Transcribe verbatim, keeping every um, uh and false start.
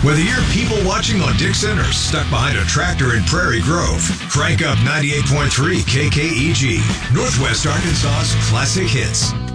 Whether you're people watching on Dixon or stuck behind a tractor in Prairie Grove, crank up ninety-eight point three K K E G, Northwest Arkansas's classic hits.